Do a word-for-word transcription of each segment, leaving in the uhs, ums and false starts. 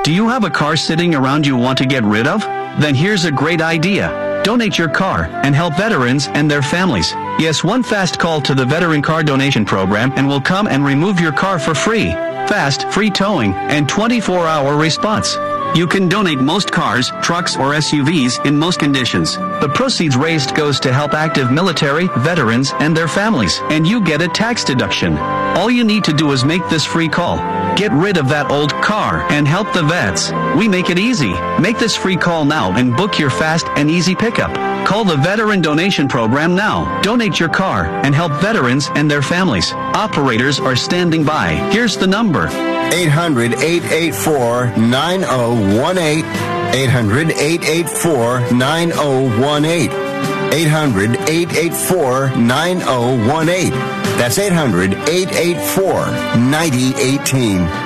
Do you have a car sitting around you want to get rid of? Then here's a great idea. Donate your car and help veterans and their families. Yes, one fast call to the Veteran Car Donation Program and we'll come and remove your car for free. Fast, free towing, and twenty-four hour response. You can donate most cars, trucks, or S U Vs in most conditions. The proceeds raised goes to help active military, veterans, and their families, and you get a tax deduction. All you need to do is make this free call. Get rid of that old car and help the vets. We make it easy. Make this free call now and book your fast and easy pickup. Call the Veteran Donation Program now. Donate your car and help veterans and their families. Operators are standing by. Here's the number. eight hundred, eight eight four, nine oh one eight. eight hundred, eight eight four, nine oh one eight. eight hundred, eight eight four, nine oh one eight. That's eight hundred, eight eight four, nine oh one eight.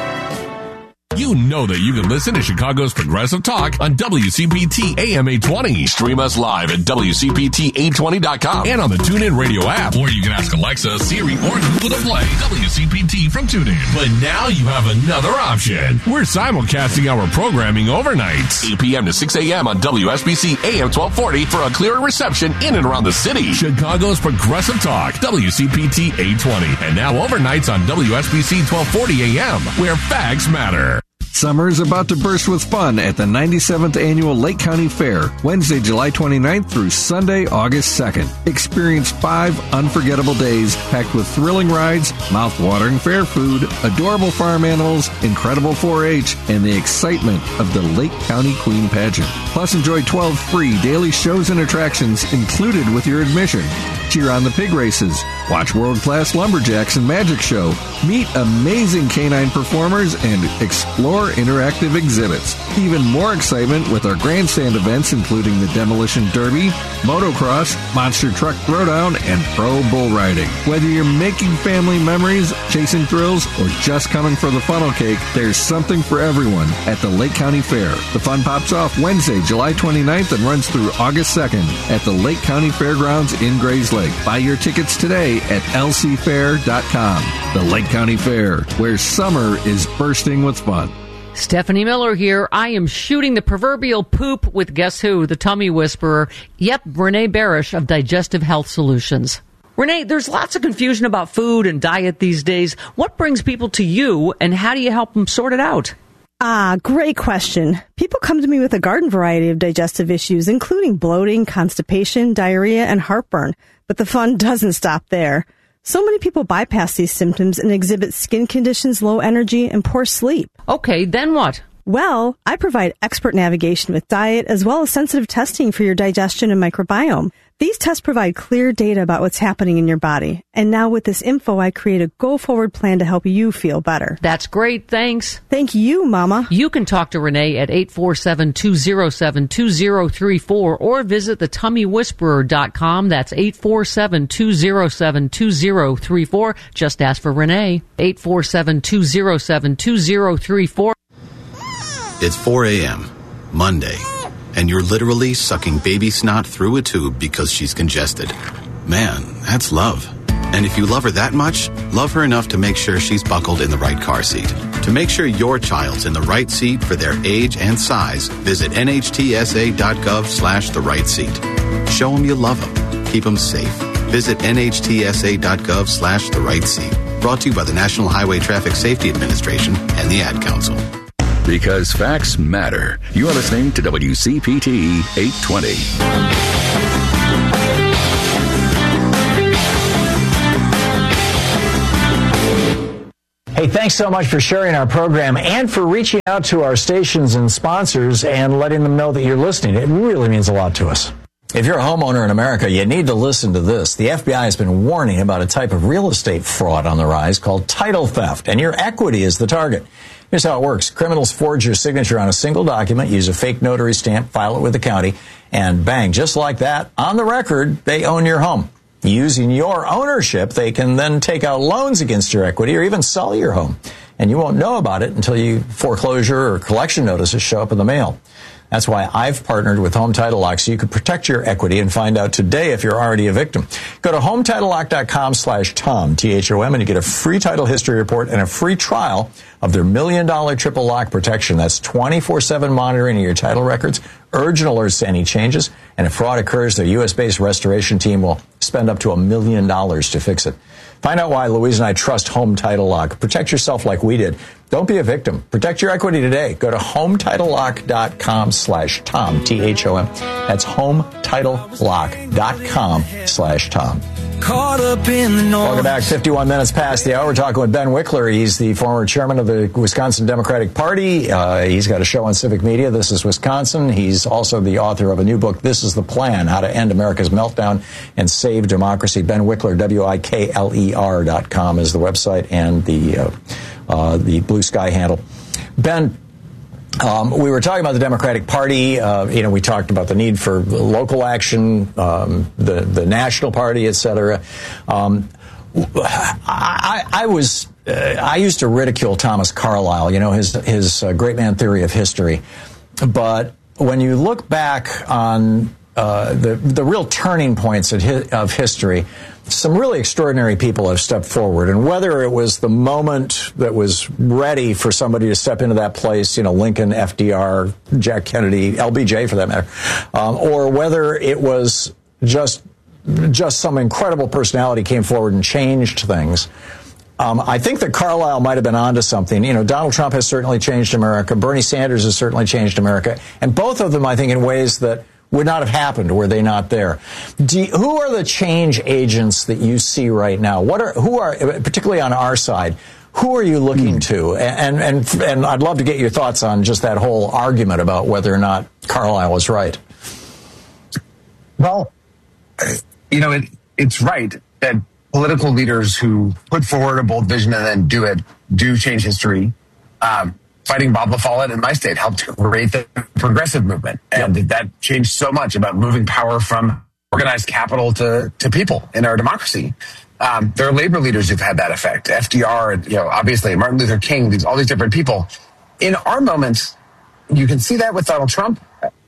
You know that you can listen to Chicago's Progressive Talk on W C P T A M eight twenty. Stream us live at W C P T eight twenty dot com and on the TuneIn Radio app. Or you can ask Alexa, Siri, or Google to play W C P T from TuneIn. But now you have another option. We're simulcasting our programming overnight. eight p.m. to six a.m. on W S B C A M twelve forty for a clearer reception in and around the city. Chicago's Progressive Talk, W C P T eight twenty. And now overnights on W S B C twelve forty A M, where facts matter. Summer is about to burst with fun at the ninety-seventh Annual Lake County Fair, Wednesday, July twenty-ninth through Sunday, August second. Experience five unforgettable days packed with thrilling rides, mouth-watering fair food, adorable farm animals, incredible four H, and the excitement of the Lake County Queen Pageant. Plus, enjoy twelve free daily shows and attractions included with your admission. Cheer on the pig races, watch world-class lumberjacks and magic show, meet amazing canine performers, and explore interactive exhibits. Even more excitement with our grandstand events including the Demolition Derby, motocross, monster truck throwdown, and pro bull riding. Whether you're making family memories, chasing thrills, or just coming for the funnel cake, there's something for everyone at the Lake County Fair. The fun pops off Wednesday, July twenty-ninth and runs through August second at the Lake County Fairgrounds in Grays Lake. Buy your tickets today at L C fair dot com. The Lake County Fair, where summer is bursting with fun. Stephanie Miller here. I am shooting the proverbial poop with guess who? The tummy whisperer. Yep, Renee Barish of Digestive Health Solutions. Renee, there's lots of confusion about food and diet these days. What brings people to you, and how do you help them sort it out? Ah, great question. People come to me with a garden variety of digestive issues, including bloating, constipation, diarrhea, and heartburn. But the fun doesn't stop there. So many people bypass these symptoms and exhibit skin conditions, low energy, and poor sleep. Okay, then what? Well, I provide expert navigation with diet as well as sensitive testing for your digestion and microbiome. These tests provide clear data about what's happening in your body. And now with this info, I create a go-forward plan to help you feel better. That's great. Thanks. Thank you, Mama. You can talk to Renee at eight four seven, two oh seven, two oh three four or visit the tummy whisperer dot com. That's eight four seven, two oh seven, two oh three four. Just ask for Renee. eight four seven, two oh seven, two oh three four. It's four a.m., Monday, and you're literally sucking baby snot through a tube because she's congested. Man, that's love. And if you love her that much, love her enough to make sure she's buckled in the right car seat. To make sure your child's in the right seat for their age and size, visit N H T S A dot gov slash the right seat. Show them you love them. Keep them safe. Visit N H T S A dot gov slash the right seat. Brought to you by the National Highway Traffic Safety Administration and the Ad Council. Because facts matter. You are listening to W C P T eight twenty. Hey, thanks so much for sharing our program and for reaching out to our stations and sponsors and letting them know that you're listening. It really means a lot to us. If you're a homeowner in America, you need to listen to this. The F B I has been warning about a type of real estate fraud on the rise called title theft, and your equity is the target. Here's how it works. Criminals forge your signature on a single document, use a fake notary stamp, file it with the county, and bang, just like that, on the record, they own your home. Using your ownership, they can then take out loans against your equity or even sell your home. And you won't know about it until you foreclosure or collection notices show up in the mail. That's why I've partnered with Home Title Lock so you can protect your equity and find out today if you're already a victim. Go to home title lock dot com slash Tom, T H O M, and you get a free title history report and a free trial of their million dollar triple lock protection. That's twenty-four seven monitoring of your title records, urgent alerts to any changes, and if fraud occurs, their U S-based restoration team will spend up to a million dollars to fix it. Find out why Louise and I trust Home Title Lock. Protect yourself like we did. Don't be a victim. Protect your equity today. Go to home title lock dot com slash Tom, T H O M. That's home title lock dot com slash Tom. Caught up in the noise. Welcome back. fifty-one minutes past the hour. We're talking with Ben Wickler. He's the former chairman of the Wisconsin Democratic Party. Uh, he's got a show on Civic Media, This is Wisconsin. He's also the author of a new book, This is the Plan, How to End America's Meltdown and Save Democracy. Ben Wickler, W I K L E R dot com is the website and the, uh, uh, the Blue Sky handle. Ben, Um, we were talking about the Democratic Party. Uh, you know, we talked about the need for local action, um, the the national party, et cetera. Um, I, I was uh, I used to ridicule Thomas Carlyle. You know, his his uh, great man theory of history. But when you look back on uh, the the real turning points of, hi- of history, some really extraordinary people have stepped forward, and whether it was the moment that was ready for somebody to step into that place, you know, Lincoln, F D R, Jack Kennedy, L B J for that matter, um, or whether it was just just some incredible personality came forward and changed things. Um, I think that Carlyle might have been onto something. You know, Donald Trump has certainly changed America. Bernie Sanders has certainly changed America, and both of them, I think, in ways that would not have happened were they not there. Do you, who are the change agents that you see right now? What are who are particularly on our side? Who are you looking mm. to? And and and I'd love to get your thoughts on just that whole argument about whether or not Carlyle was right. Well, you know, it, it's right that political leaders who put forward a bold vision and then do it do change history. Um, Fighting Bob La Follette in my state helped create the progressive movement. And yep. that changed so much about moving power from organized capital to, to people in our democracy. Um, there are labor leaders who've had that effect. F D R, you know, obviously Martin Luther King, these, all these different people. In our moments, you can see that with Donald Trump.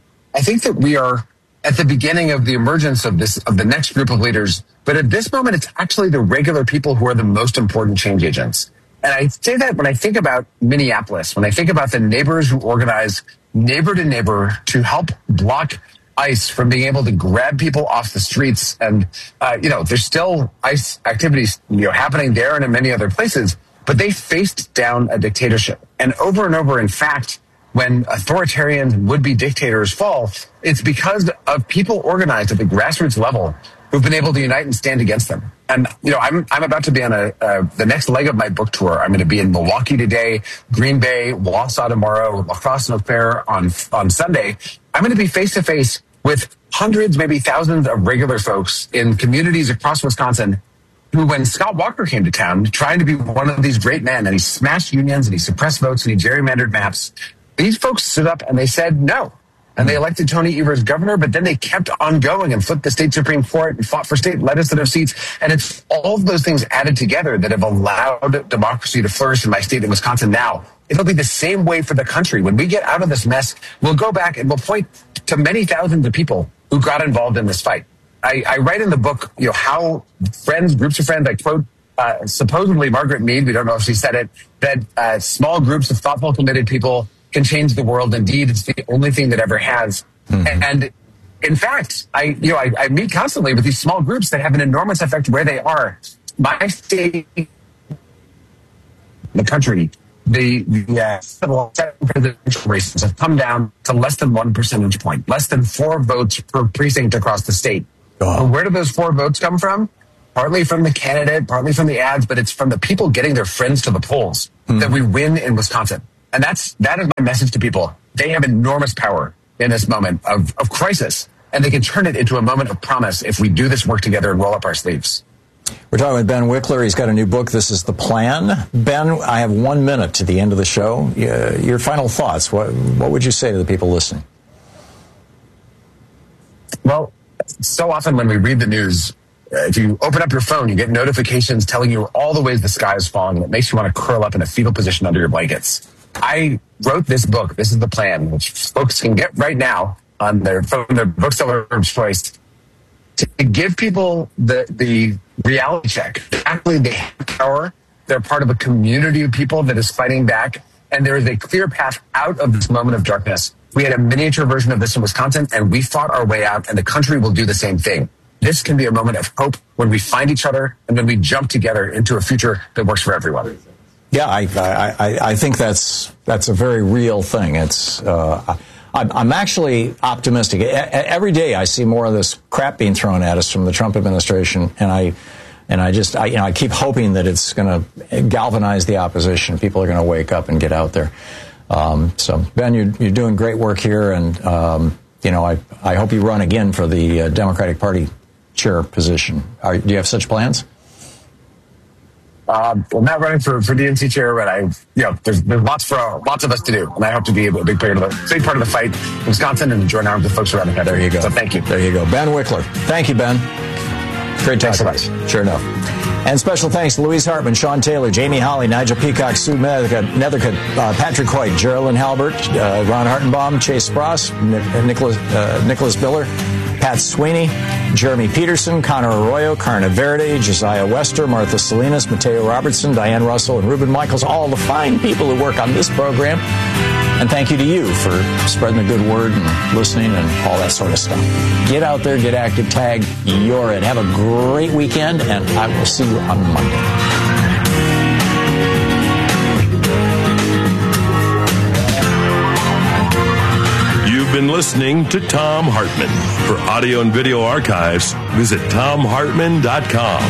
I think that we are at the beginning of the emergence of this, of the next group of leaders. But at this moment, it's actually the regular people who are the most important change agents. And I say that when I think about Minneapolis, when I think about the neighbors who organize neighbor to neighbor to help block ICE from being able to grab people off the streets. And, uh, you know, there's still ICE activities, you know, happening there and in many other places, but they faced down a dictatorship. And over and over, in fact, when authoritarian would-be dictators fall, it's because of people organized at the grassroots level who've been able to unite and stand against them. And, you know, I'm I'm about to be on a uh, the next leg of my book tour. I'm going to be in Milwaukee today, Green Bay, Wausau tomorrow, La Crosse and Eau Claire on, on Sunday. I'm going to be face-to-face with hundreds, maybe thousands of regular folks in communities across Wisconsin who, when Scott Walker came to town, trying to be one of these great men, and he smashed unions and he suppressed votes and he gerrymandered maps, these folks stood up and they said no. And they elected Tony Evers governor, but then they kept on going and flipped the state Supreme Court and fought for state legislative seats. And it's all of those things added together that have allowed democracy to flourish in my state in Wisconsin now. It'll be the same way for the country. When we get out of this mess, we'll go back and we'll point to many thousands of people who got involved in this fight. I, I write in the book, you know, how friends, groups of friends, I quote uh, supposedly Margaret Mead, we don't know if she said it, that uh, small groups of thoughtful, committed people can change the world. Indeed, it's the only thing that ever has. Mm-hmm. And in fact, I, you know, I, I meet constantly with these small groups that have an enormous effect where they are. My state, the country, the, the uh, presidential races have come down to less than one percentage point, less than four votes per precinct across the state. Oh. Where do those four votes come from? Partly from the candidate, partly from the ads, but it's from the people getting their friends to the polls mm. that we win in Wisconsin. And that's, that is my message to people. They have enormous power in this moment of, of crisis, and they can turn it into a moment of promise if we do this work together and roll up our sleeves. We're talking with Ben Wickler. He's got a new book, This is the Plan. Ben, I have one minute to the end of the show. Uh, your final thoughts. What, what would you say to the people listening? Well, so often when we read the news, uh, if you open up your phone, you get notifications telling you all the ways the sky is falling, and it makes you want to curl up in a fetal position under your blankets. I wrote this book. This is the plan, which folks can get right now on their from their bookseller of choice, to give people the the reality check. Actually, they have power. They're part of a community of people that is fighting back, and there is a clear path out of this moment of darkness. We had a miniature version of this in Wisconsin, and we fought our way out, and the country will do the same thing. This can be a moment of hope when we find each other and when we jump together into a future that works for everyone. Yeah, I I, I think that's that's a very real thing. It's uh, I'm, I'm actually optimistic. Every day I see more of this crap being thrown at us from the Trump administration, and I and I just I, you know I keep hoping that it's going to galvanize the opposition. People are going to wake up and get out there. Um, so Ben, you're you're doing great work here, and um, you know I I hope you run again for the uh, Democratic Party chair position. Are, do you have such plans? Uh, well, not running for, for D N C chair, but I, you know, there's, there's lots for uh, lots of us to do, and I hope to be a big part of the big part of the fight in Wisconsin and join arms with folks around the country. There you go. So thank you. There you go, Ben Wickler. Thank you, Ben. Great talk. Thanks so much. Sure enough. And special thanks to Louise Hartman, Sean Taylor, Jamie Holly, Nigel Peacock, Sue Nethercutt, Nethercutt uh, Patrick Hoyt, Geraldine Halbert, uh, Ron Hartenbaum, Chase Spross, Nic- Nicholas uh, Nicholas Biller, Pat Sweeney, Jeremy Peterson, Connor Arroyo, Carna Verde, Josiah Wester, Martha Salinas, Mateo Robertson, Diane Russell, and Ruben Michaels, all the fine people who work on this program. And thank you to you for spreading the good word and listening and all that sort of stuff. Get out there, get active, tag, you're it. Have a great weekend, and I will see you on Monday. You've been listening to Thom Hartmann. For audio and video archives, visit thom hartmann dot com.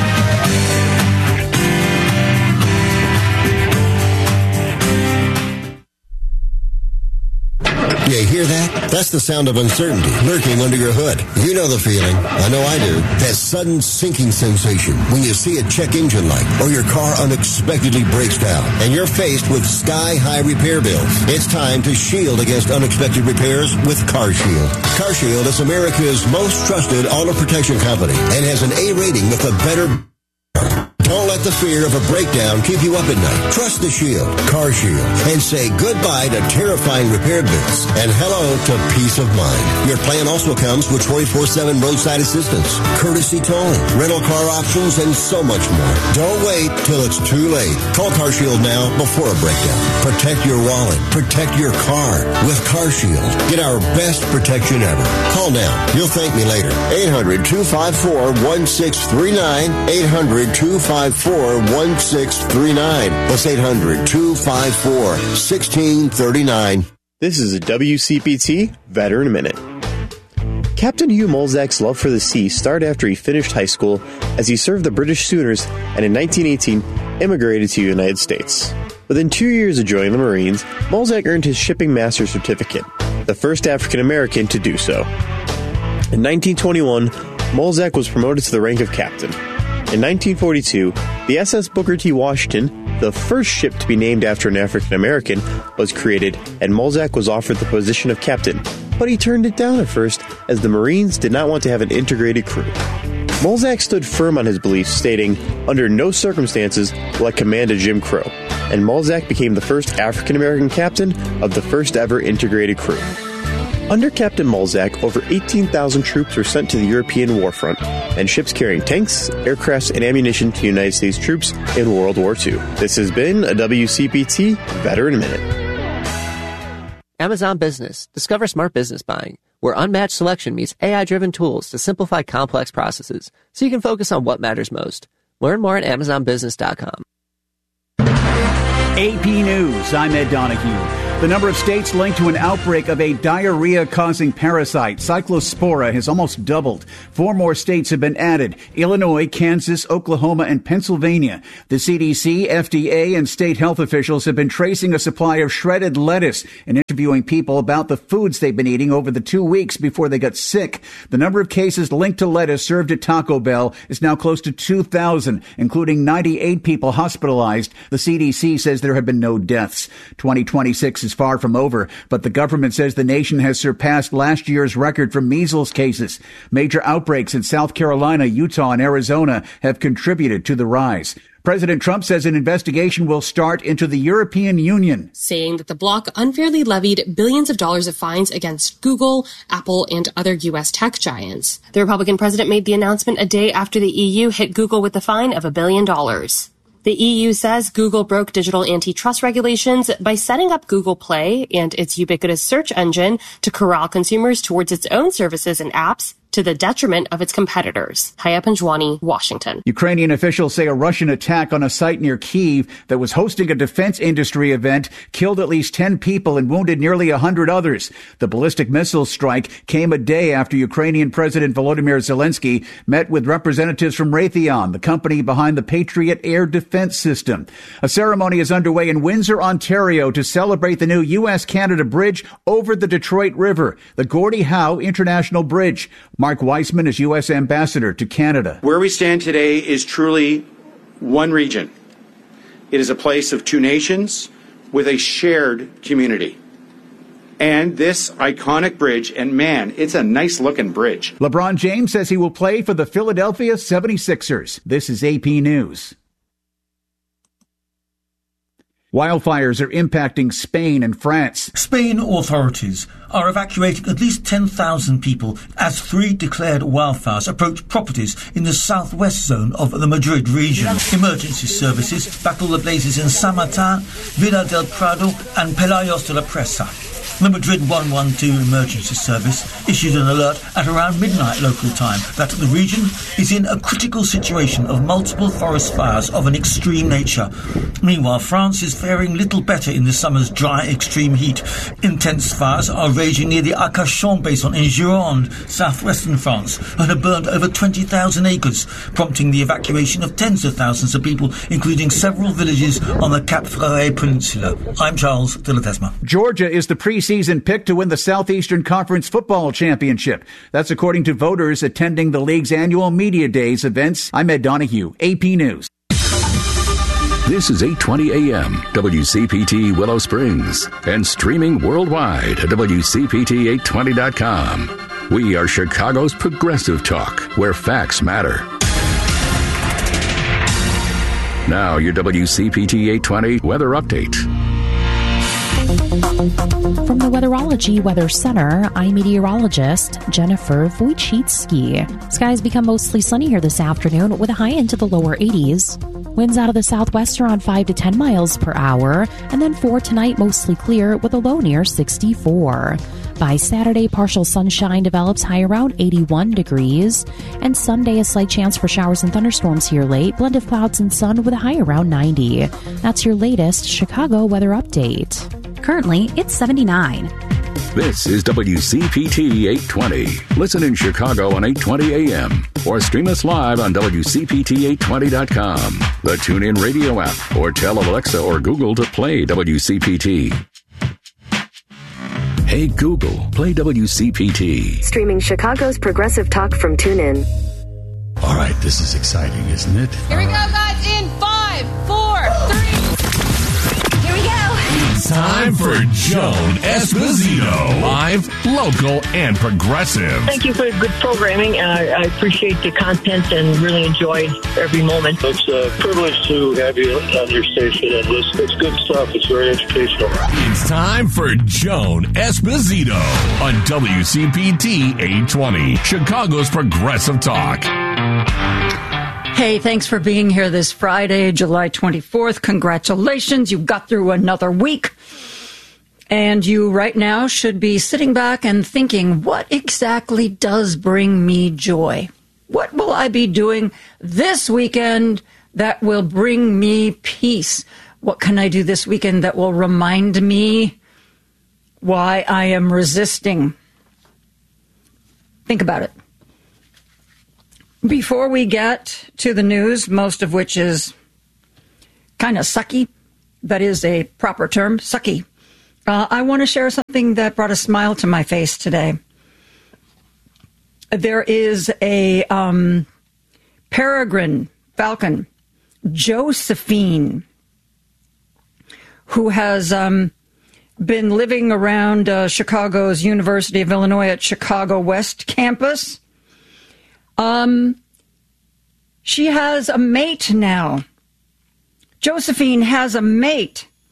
You hear that? That's the sound of uncertainty lurking under your hood. You know the feeling. I know I do. That sudden sinking sensation when you see a check engine light or your car unexpectedly breaks down and you're faced with sky-high repair bills. It's time to shield against unexpected repairs with CarShield. CarShield is America's most trusted auto protection company and has an A rating with a better... Don't let the fear of a breakdown keep you up at night. Trust the Shield, CarShield, and say goodbye to terrifying repair bills and hello to peace of mind. Your plan also comes with twenty-four seven roadside assistance, courtesy towing, rental car options, and so much more. Don't wait till it's too late. Call CarShield now before a breakdown. Protect your wallet. Protect your car with CarShield. Get our best protection ever. Call now. You'll thank me later. eight hundred, two five four, one six three nine. eight hundred, two five four, one six three nine. That's eight hundred, two five four, one six three nine. This is a W C P T Veteran Minute. Captain Hugh Mulzack's love for the sea started after he finished high school, as he served the British Sooners and in nineteen eighteen immigrated to the United States. Within two years of joining the Marines, Mulzack earned his Shipping Master Certificate, the first African American to do so. In nineteen twenty-one, Mulzack was promoted to the rank of captain. In nineteen forty-two, the S S Booker T. Washington, the first ship to be named after an African American, was created, and Mulzack was offered the position of captain, but he turned it down at first, as the Marines did not want to have an integrated crew. Mulzack stood firm on his beliefs, stating, "Under no circumstances will I command a Jim Crow," and Mulzack became the first African American captain of the first ever integrated crew. Under Captain Mulzack, over eighteen thousand troops were sent to the European warfront, and ships carrying tanks, aircrafts, and ammunition to United States troops in World War Two. This has been a W C P T Veteran Minute. Amazon Business. Discover smart business buying, where unmatched selection meets A I-driven tools to simplify complex processes, so you can focus on what matters most. Learn more at amazon business dot com. A P News, I'm Ed Donahue. The number of states linked to an outbreak of a diarrhea-causing parasite, Cyclospora, has almost doubled. Four more states have been added: Illinois, Kansas, Oklahoma, and Pennsylvania. The C D C, F D A, and state health officials have been tracing a supply of shredded lettuce and interviewing people about the foods they've been eating over the two weeks before they got sick. The number of cases linked to lettuce served at Taco Bell is now close to two thousand, including ninety-eight people hospitalized. The C D C says there have been no deaths. twenty twenty-six is is far from over, but the government says the nation has surpassed last year's record for measles cases. Major outbreaks in South Carolina, Utah, and Arizona have contributed to the rise. President Trump says an investigation will start into the European Union, saying that the bloc unfairly levied billions of dollars of fines against Google, Apple, and other U S tech giants. The Republican president made the announcement a day after the E U hit Google with a fine of a billion dollars. The E U says Google broke digital antitrust regulations by setting up Google Play and its ubiquitous search engine to corral consumers towards its own services and apps, to the detriment of its competitors. Haya Panjwani, Washington. Ukrainian officials say a Russian attack on a site near Kyiv that was hosting a defense industry event killed at least ten people and wounded nearly one hundred others. The ballistic missile strike came a day after Ukrainian President Volodymyr Zelensky met with representatives from Raytheon, the company behind the Patriot air defense system. A ceremony is underway in Windsor, Ontario, to celebrate the new U S Canada bridge over the Detroit River, the Gordie Howe International Bridge. Mark Weissman is U S Ambassador to Canada. Where we stand today is truly one region. It is a place of two nations with a shared community. And this iconic bridge, and man, it's a nice looking bridge. LeBron James says he will play for the Philadelphia seventy-sixers. This is A P News. Wildfires are impacting Spain and France. Spain authorities are evacuating at least ten thousand people as three declared wildfires approach properties in the southwest zone of the Madrid region. Emergency services battle the blazes in San Martin, Villa del Prado and Pelayos de la Presa. The Madrid one one two emergency service issued an alert at around midnight local time that the region is in a critical situation of multiple forest fires of an extreme nature. Meanwhile, France is faring little better in the summer's dry extreme heat. Intense fires are raging near the Arcachon basin in Gironde, southwestern France, and have burned over twenty thousand acres, prompting the evacuation of tens of thousands of people, including several villages on the Cap Ferret Peninsula. I'm Charles de Ledesma. Georgia is the preseason pick to win the Southeastern Conference Football Championship. That's according to voters attending the league's annual Media Days events. I'm Ed Donahue, A P News. This is eight twenty A M, W C P T Willow Springs, and streaming worldwide at W C P T eight twenty dot com. We are Chicago's progressive talk, where facts matter. Now, your W C P T eight twenty weather update. From the Weatherology Weather Center, I'm meteorologist Jennifer Wojcicki. Skies become mostly sunny here this afternoon with a high into the lower eighties. Winds out of the southwest around five to ten miles per hour, and then for tonight mostly clear with a low near sixty-four. By Saturday, partial sunshine develops high around eighty-one degrees, and Sunday a slight chance for showers and thunderstorms here late, blend of clouds and sun with a high around ninety. That's your latest Chicago weather update. Currently, it's seventy-nine. This is W C P T eight twenty. Listen in Chicago on eight twenty A M or stream us live on W C P T eight twenty dot com, the TuneIn Radio app, or tell Alexa or Google to play W C P T. Hey Google, play W C P T. Streaming Chicago's progressive talk from TuneIn. All right, this is exciting, isn't it? Here we go, guys, in five, four, three. Here we go. It's time for Joan Esposito. Live, local, and progressive. Thank you for good programming. Uh, I appreciate the content and really enjoy every moment. It's a privilege to have you on your station and listen. It's good stuff. It's very educational. It's time for Joan Esposito on W C P T eight twenty, Chicago's progressive talk. Hey, thanks for being here this Friday, July twenty-fourth. Congratulations. You got through another week. And you right now should be sitting back and thinking, what exactly does bring me joy? What will I be doing this weekend that will bring me peace? What can I do this weekend that will remind me why I am resisting? Think about it. Before we get to the news, most of which is kind of sucky, that is a proper term, sucky, uh, I want to share something that brought a smile to my face today. There is a um, peregrine falcon, Josephine, who has um, been living around uh, Chicago's University of Illinois at Chicago West campus. Um, she has a mate now. Josephine has a mate.